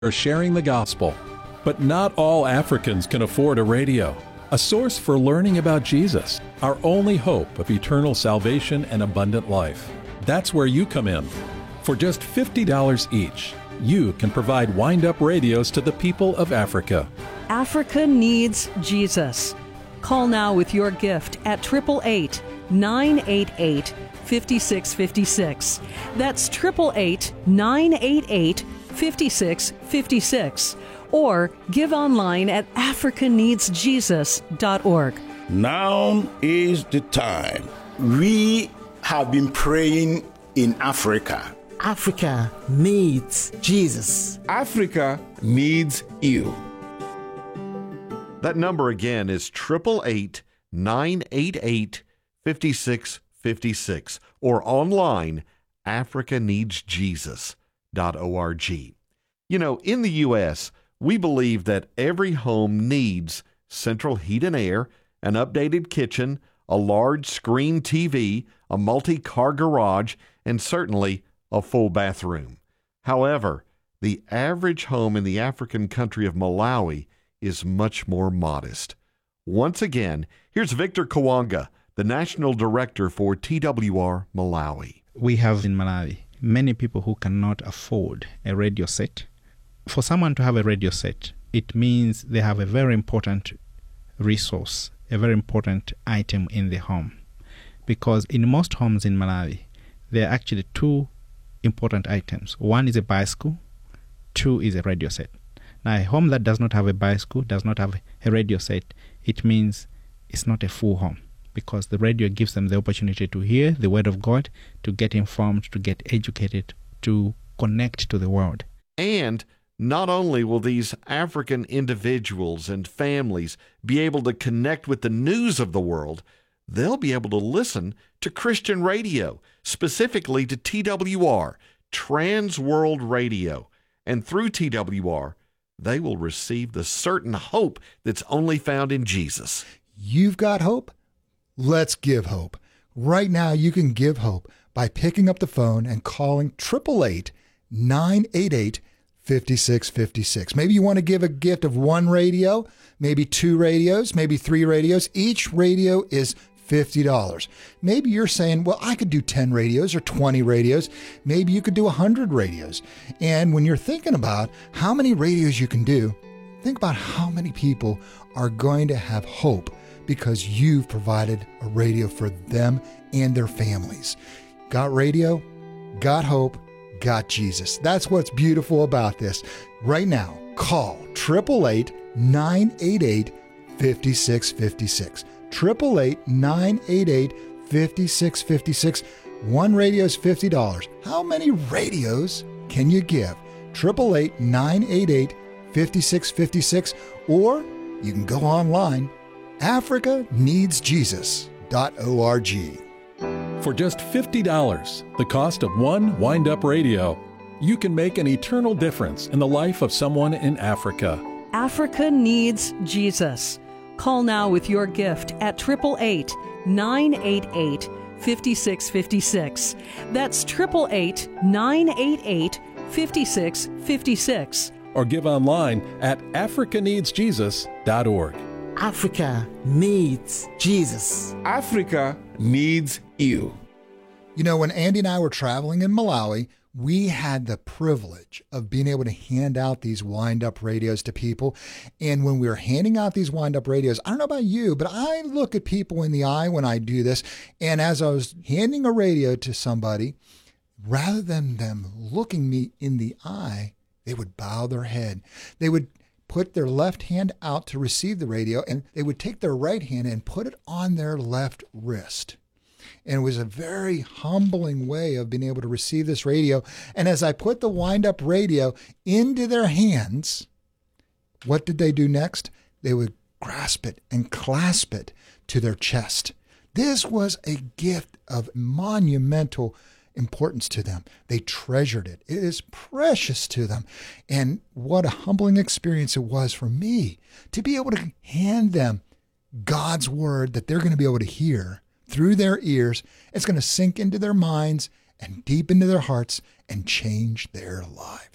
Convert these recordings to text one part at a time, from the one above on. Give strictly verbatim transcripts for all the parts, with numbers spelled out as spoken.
are sharing the gospel. But not all Africans can afford a radio. A source for learning about Jesus, our only hope of eternal salvation and abundant life. That's where you come in. For just fifty dollars each, you can provide wind-up radios to the people of Africa. Africa needs Jesus. Call now with your gift at eight eight eight, nine eight eight, five six five six. That's eight eight eight, nine eight eight, five six five six. Or give online at africa needs jesus dot org. Now is the time. We have been praying in Africa. Africa needs Jesus. Africa needs you. That number again is eight eight eight, nine eight eight, five six five six or online africa needs jesus dot org. You know, in the U S, we believe that every home needs central heat and air, an updated kitchen, a large screen T V, a multi-car garage, and certainly a full bathroom. However, the average home in the African country of Malawi is much more modest. Once again, here's Victor Kawanga, the National Director for T W R Malawi. We have in Malawi many people who cannot afford a radio set. For someone to have a radio set, it means they have a very important resource, a very important item in the home. Because in most homes in Malawi, there are actually two important items. One is a bicycle, two is a radio set. Now, a home that does not have a bicycle, does not have a radio set, it means it's not a full home, because the radio gives them the opportunity to hear the word of God, to get informed, to get educated, to connect to the world. And not only will these African individuals and families be able to connect with the news of the world, they'll be able to listen to Christian radio, specifically to T W R, Trans World Radio. And through T W R, they will receive the certain hope that's only found in Jesus. You've got hope? Let's give hope. Right now, you can give hope by picking up the phone and calling eight eight eight, nine eight eight, five six five six. Maybe you want to give a gift of one radio, maybe two radios, maybe three radios. Each radio is fifty dollars. Maybe you're saying, well, I could do ten radios or twenty radios. Maybe you could do one hundred radios. And when you're thinking about how many radios you can do, think about how many people are going to have hope because you've provided a radio for them and their families. Got radio, got hope, got Jesus. That's what's beautiful about this. Right now, call eight eight eight, nine eight eight, five six five six. eight eight eight, nine eight eight, five six five six. One radio is fifty dollars. How many radios can you give? eight eight eight, nine eight eight, five six five six. Or you can go online, africa needs jesus dot org. For just fifty dollars, the cost of one wind-up radio, you can make an eternal difference in the life of someone in Africa. Africa needs Jesus. Call now with your gift at eight eight eight, nine eight eight, five six five six. That's eight eight eight, nine eight eight, five six five six. Or give online at africa needs jesus dot org. Africa needs Jesus. Africa needs you. You know, when Andy and I were traveling in Malawi, we had the privilege of being able to hand out these wind-up radios to people. And when we were handing out these wind-up radios, I don't know about you, but I look at people in the eye when I do this. And as I was handing a radio to somebody, rather than them looking me in the eye, they would bow their head. They would put their left hand out to receive the radio, and they would take their right hand and put it on their left wrist. And it was a very humbling way of being able to receive this radio. And as I put the wind-up radio into their hands, what did they do next? They would grasp it and clasp it to their chest. This was a gift of monumental importance to them. They treasured it. It is precious to them. And what a humbling experience it was for me to be able to hand them God's word that they're going to be able to hear through their ears. It's going to sink into their minds and deep into their hearts and change their lives.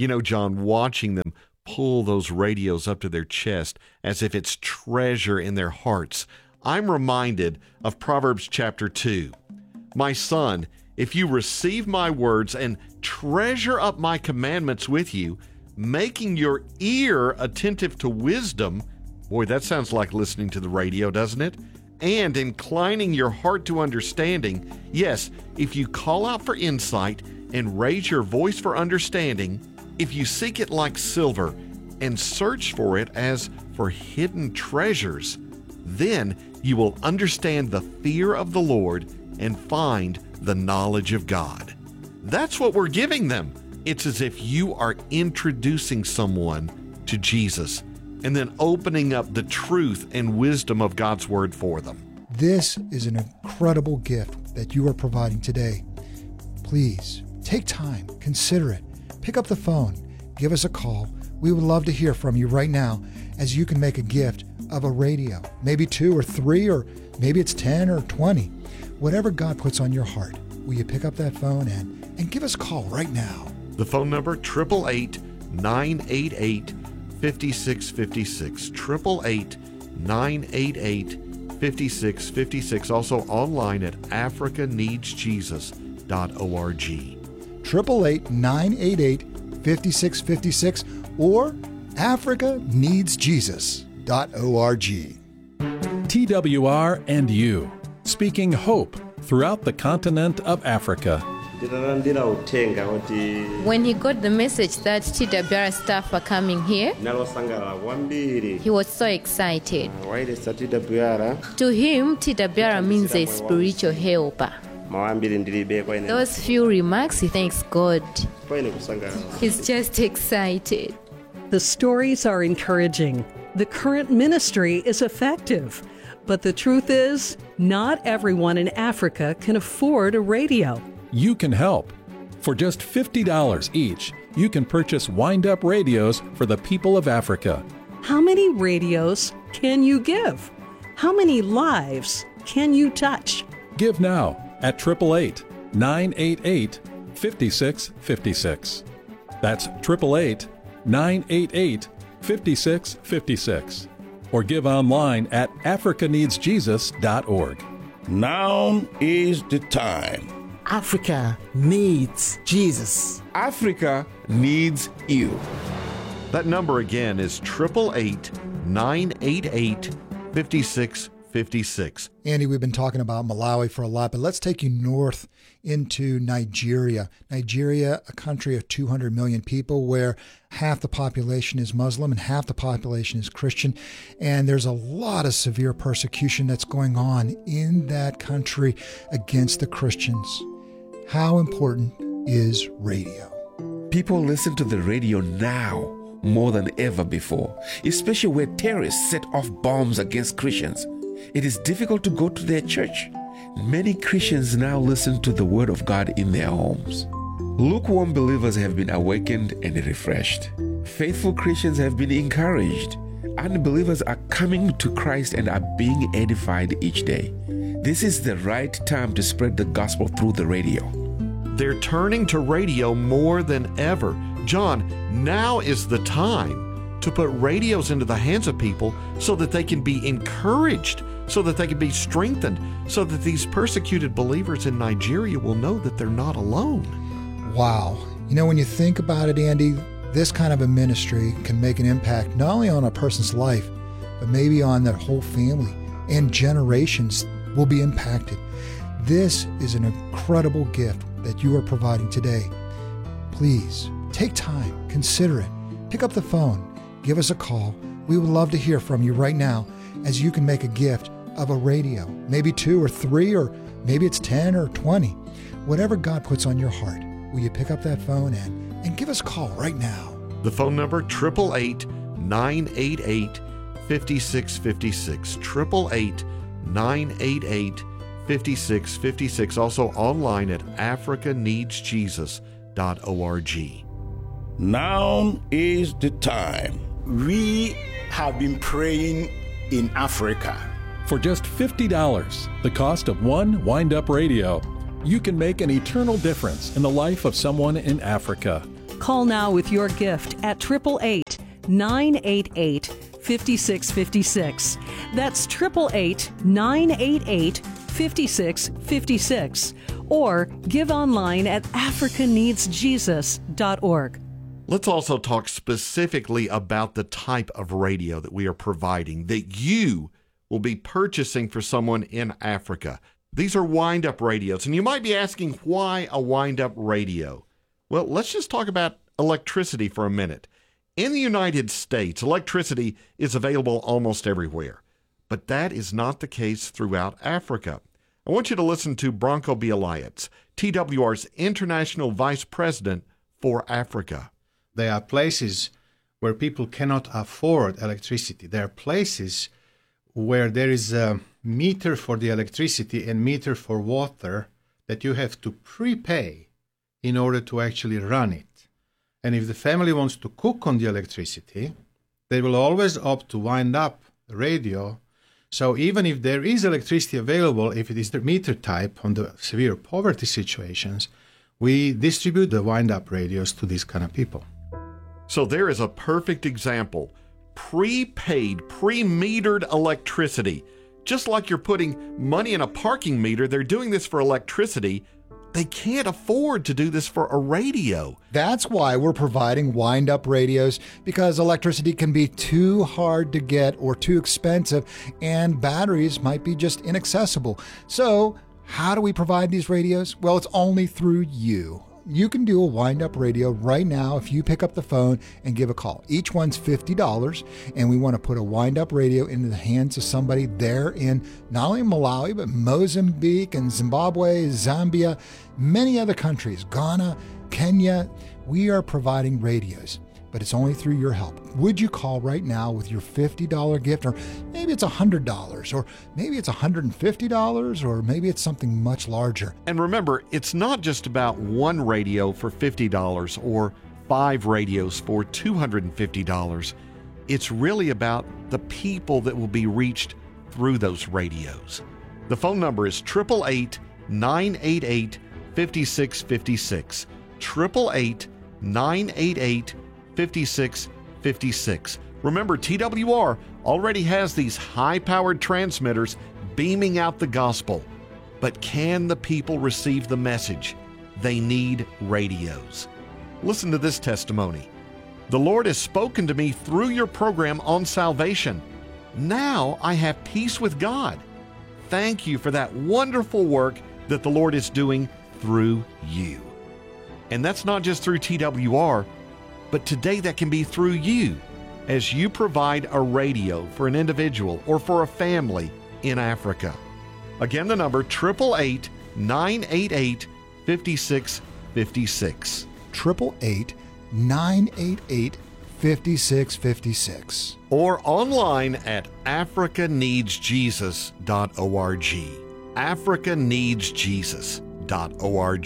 You know, John, watching them pull those radios up to their chest as if it's treasure in their hearts, I'm reminded of Proverbs chapter two. My son, if you receive my words and treasure up my commandments with you, making your ear attentive to wisdom, boy, that sounds like listening to the radio, doesn't it? And inclining your heart to understanding, yes, if you call out for insight and raise your voice for understanding, if you seek it like silver and search for it as for hidden treasures, then you will understand the fear of the Lord and find the knowledge of God. That's what we're giving them. It's as if you are introducing someone to Jesus and then opening up the truth and wisdom of God's Word for them. This is an incredible gift that you are providing today. Please take time, consider it. Pick up the phone, give us a call. We would love to hear from you right now as you can make a gift of a radio, maybe two or three, or maybe it's ten or twenty. Whatever God puts on your heart, will you pick up that phone and, and give us a call right now? The phone number, eight eight eight, nine eight eight, five six five six, eight eight eight, nine eight eight, five six five six, also online at africa needs jesus dot org. eight eight eight, nine eight eight, five six five six or africa needs jesus dot org. T W R and you, speaking hope throughout the continent of Africa. When he got the message that T W R staff are coming here, he was so excited. To him, T W R means a spiritual helper. Those few remarks, he thanks God. He's just excited. The stories are encouraging. The current ministry is effective. But the truth is, not everyone in Africa can afford a radio. You can help. For just fifty dollars each, you can purchase wind-up radios for the people of Africa. How many radios can you give? How many lives can you touch? Give now at eight eight eight, nine eight eight, five six five six. That's eight eight eight, nine eight eight, five six five six. Or give online at africa needs jesus dot org. Now is the time. Africa needs Jesus. Africa needs you. That number again is eight eight eight, nine eight eight, five six five six. Andy, we've been talking about Malawi for a lot, but let's take you north into Nigeria. Nigeria, a country of two hundred million people where half the population is Muslim and half the population is Christian. And there's a lot of severe persecution that's going on in that country against the Christians. How important is radio? People listen to the radio now more than ever before, especially where terrorists set off bombs against Christians. It is difficult to go to their church. Many Christians now listen to the Word of God in their homes. Lukewarm believers have been awakened and refreshed. Faithful Christians have been encouraged. Unbelievers are coming to Christ and are being edified each day. This is the right time to spread the gospel through the radio. They're turning to radio more than ever. John, now is the time to put radios into the hands of people so that they can be encouraged, so that they can be strengthened, so that these persecuted believers in Nigeria will know that they're not alone. Wow. You know, when you think about it, Andy, this kind of a ministry can make an impact not only on a person's life, but maybe on their whole family, and generations will be impacted. This is an incredible gift that you are providing today. Please take time, consider it. Pick up the phone, give us a call. We would love to hear from you right now as you can make a gift of a radio, maybe two or three, or maybe it's ten or twenty. Whatever God puts on your heart, will you pick up that phone and, and give us a call right now? The phone number, eight eight eight, nine eight eight, five six five six, eight eight eight, nine eight eight, five six five six, also online at africa needs jesus dot org. Now is the time. We have been praying in Africa. For just fifty dollars, the cost of one wind-up radio, you can make an eternal difference in the life of someone in Africa. Call now with your gift at eight eight eight, nine eight eight, five six five six. That's eight eight eight, nine eight eight, five six five six. Or give online at africa needs jesus dot org. Let's also talk specifically about the type of radio that we are providing that you will be purchasing for someone in Africa. These are wind-up radios, and you might be asking, why a wind-up radio? Well, let's just talk about electricity for a minute. In the United States, electricity is available almost everywhere, but that is not the case throughout Africa. I want you to listen to Branko Bialayatz, T W R's International Vice President for Africa. There are places where people cannot afford electricity. There are places where there is a meter for the electricity and meter for water that you have to prepay in order to actually run it. And if the family wants to cook on the electricity, they will always opt to wind up the radio. So even if there is electricity available, if it is the meter type on the severe poverty situations, we distribute the wind-up radios to these kind of people. So there is a perfect example. Prepaid, pre-metered electricity. Just like you're putting money in a parking meter, they're doing this for electricity. They can't afford to do this for a radio. That's why we're providing wind-up radios, because electricity can be too hard to get or too expensive, and batteries might be just inaccessible. So how do we provide these radios? Well, it's only through you. You can do a wind-up radio right now if you pick up the phone and give a call. Each one's fifty dollars, and we want to put a wind-up radio into the hands of somebody there in not only Malawi, but Mozambique and Zimbabwe, Zambia, many other countries, Ghana, Kenya. We are providing radios, but it's only through your help. Would you call right now with your fifty dollars gift? Or maybe it's one hundred dollars, or maybe it's one hundred fifty dollars, or maybe it's something much larger. And remember, it's not just about one radio for fifty dollars or five radios for two hundred fifty dollars. It's really about the people that will be reached through those radios. The phone number is eight eight eight, nine eight eight, five six five six. eight eight eight, nine eight eight, five six five six. Remember, T W R already has these high-powered transmitters beaming out the gospel. But can the people receive the message? They need radios. Listen to this testimony. The Lord has spoken to me through your program on salvation. Now I have peace with God. Thank you for that wonderful work that the Lord is doing through you. And that's not just through T W R, but today that can be through you as you provide a radio for an individual or for a family in Africa. Again, the number eight eight eight, nine eight eight, five six five six. eight eight eight, nine eight eight, five six five six. Or online at africa needs jesus dot org. africa needs jesus dot org.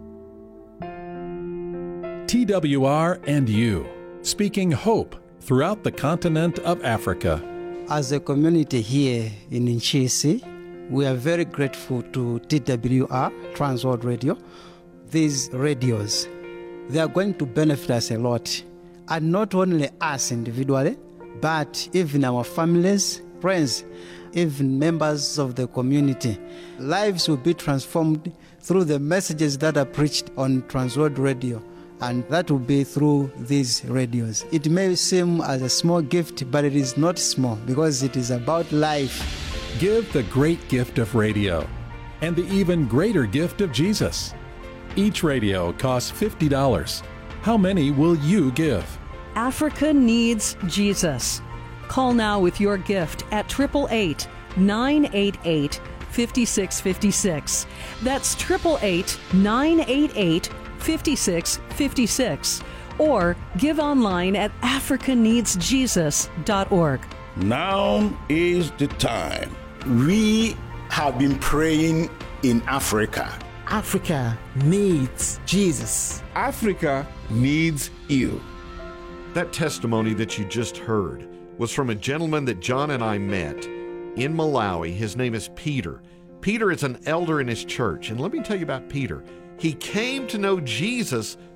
T W R and you, speaking hope throughout the continent of Africa. As a community here in Nchisi, we are very grateful to T W R, Transworld Radio. These radios, they are going to benefit us a lot. And not only us individually, but even our families, friends, even members of the community. Lives will be transformed through the messages that are preached on Transworld Radio. And that will be through these radios. It may seem as a small gift, but it is not small because it is about life. Give the great gift of radio and the even greater gift of Jesus. Each radio costs fifty dollars. How many will you give? Africa needs Jesus. Call now with your gift at eight eight eight, nine eight eight, five six five six. That's eight eight eight, nine eight eight, five six five six. Or give online at africa needs jesus dot org. Now is the time. We have been praying in Africa. Africa needs Jesus. Africa needs you. That testimony that you just heard was from a gentleman that John and I met in Malawi. His name is Peter. Peter is an elder in his church. And let me tell you about Peter. He came to know Jesus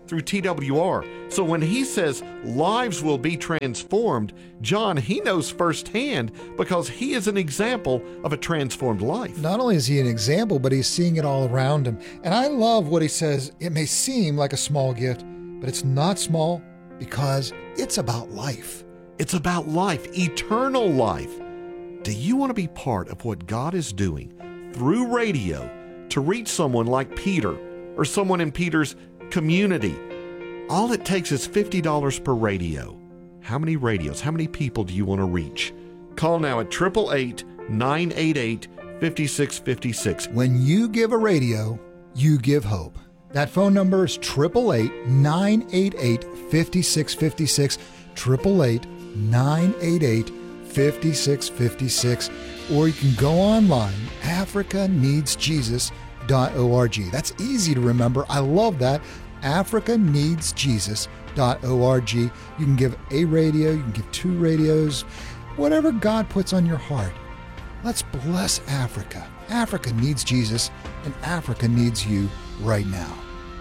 through T W R. So when he says lives will be transformed, John, he knows firsthand because he is an example of a transformed life. Not only is he an example, but he's seeing it all around him. And I love what he says. It may seem like a small gift, but it's not small because it's about life. It's about life, eternal life. Do you want to be part of what God is doing through radio to reach someone like Peter or someone in Peter's community? All it takes is fifty dollars per radio. How many radios, how many people do you want to reach? Call now at eight eight eight, nine eight eight, five six five six. When you give a radio, you give hope. That phone number is eight eight eight, nine eight eight, five six five six, eight eight eight, nine eight eight, five six five six, or you can go online, africa needs jesus dot org. That's easy to remember. I love that. africa needs jesus dot org. You can give a radio, you can give two radios, whatever God puts on your heart. Let's bless Africa. Africa needs Jesus, and Africa needs you right now.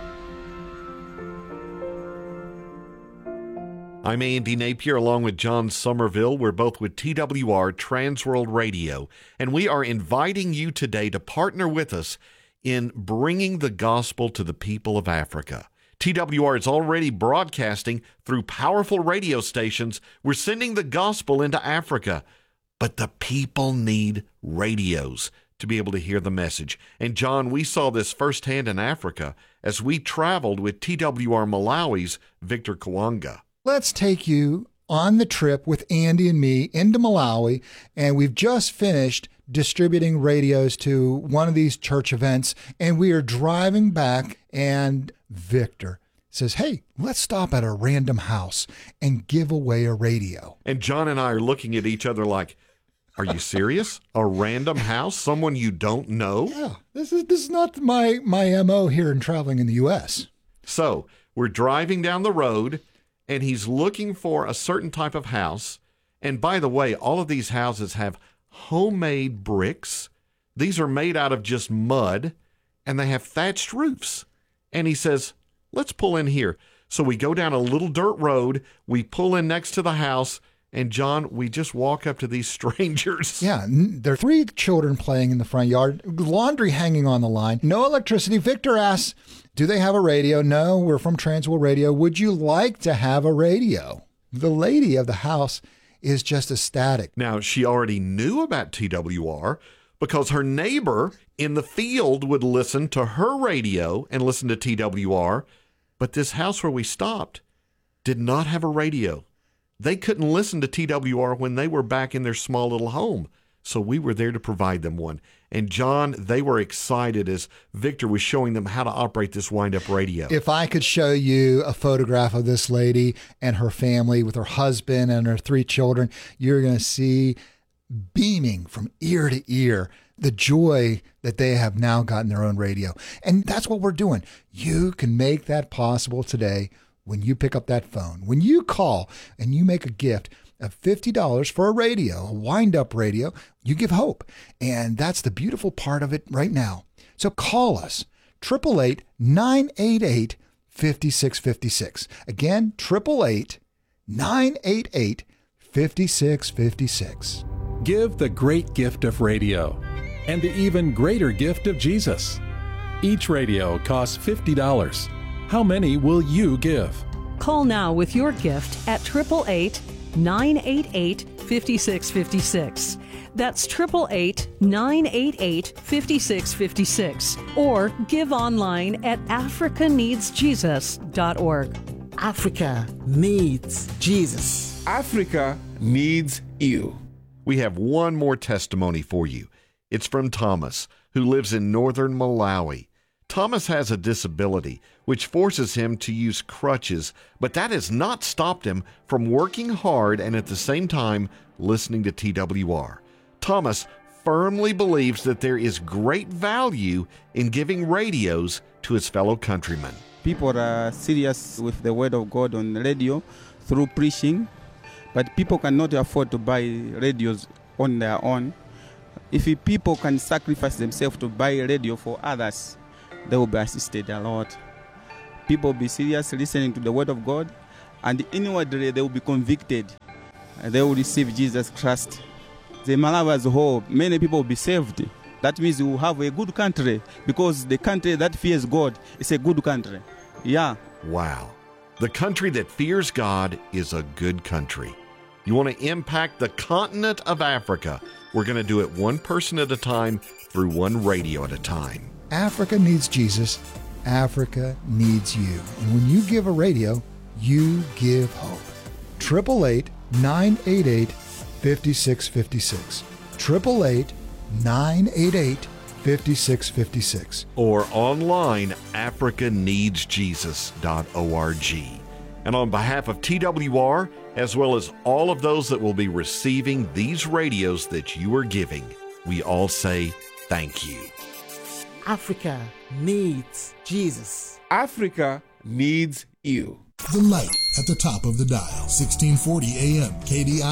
I'm Andy Napier along with John Somerville. We're both with T W R Transworld Radio, and we are inviting you today to partner with us in bringing the gospel to the people of Africa. T W R is already broadcasting through powerful radio stations. We're sending the gospel into Africa, but the people need radios to be able to hear the message. And John, we saw this firsthand in Africa as we traveled with T W R Malawi's Victor Kawanga. Let's take you on the trip with Andy and me into Malawi, and we've just finished distributing radios to one of these church events, and we are driving back, and Victor says, hey, let's stop at a random house and give away a radio. And John and I are looking at each other like, are you serious? A random house? Someone you don't know? Yeah, this is this is not my, my M O here in traveling in the U S. So we're driving down the road, and he's looking for a certain type of house. And by the way, all of these houses have homemade bricks. These are made out of just mud, and they have thatched roofs. And he says, let's pull in here. So we go down a little dirt road. We pull in next to the house. And John, we just walk up to these strangers. Yeah, there are three children playing in the front yard, laundry hanging on the line, no electricity. Victor asks, do they have a radio? No, we're from Transworld Radio. Would you like to have a radio? The lady of the house is just ecstatic. Now, she already knew about T W R because her neighbor in the field would listen to her radio and listen to T W R. But this house where we stopped did not have a radio. They couldn't listen to T W R when they were back in their small little home. So we were there to provide them one. And John, they were excited as Victor was showing them how to operate this wind-up radio. If I could show you a photograph of this lady and her family with her husband and her three children, you're going to see beaming from ear to ear the joy that they have now gotten their own radio. And that's what we're doing. You can make that possible today when you pick up that phone. When you call and you make a gift of fifty dollars for a radio, a wind-up radio, you give hope. And that's the beautiful part of it right now. So call us, eight eight eight, nine eight eight, five six five six. Again, eight eight eight, nine eight eight, five six five six. Give the great gift of radio and the even greater gift of Jesus. Each radio costs fifty dollars. How many will you give? Call now with your gift at eight eight eight, nine eight eight, five six five six. That's eight eight eight, nine eight eight, five six five six. Or give online at africa needs jesus dot org. Africa needs Jesus. Africa needs you. We have one more testimony for you. It's from Thomas, who lives in northern Malawi. Thomas has a disability which forces him to use crutches, but that has not stopped him from working hard and at the same time listening to T W R. Thomas firmly believes that there is great value in giving radios to his fellow countrymen. People are serious with the word of God on the radio through preaching, but people cannot afford to buy radios on their own. If people can sacrifice themselves to buy a radio for others, they will be assisted a lot. People will be serious listening to the word of God, and inwardly they will be convicted. And they will receive Jesus Christ. The Malawi as a whole, many people will be saved. That means we will have a good country, because the country that fears God is a good country. Yeah. Wow. The country that fears God is a good country. You want to impact the continent of Africa? We're going to do it one person at a time through one radio at a time. Africa needs Jesus. Africa needs you. And when you give a radio, you give hope. eight eight eight, nine eight eight, five six five six. eight eight eight, nine eight eight, five six five six. Or online, africa needs jesus dot org. And on behalf of T W R, as well as all of those that will be receiving these radios that you are giving, we all say thank you. Africa needs Jesus. Africa needs you. The light at the top of the dial, sixteen forty A M K D I.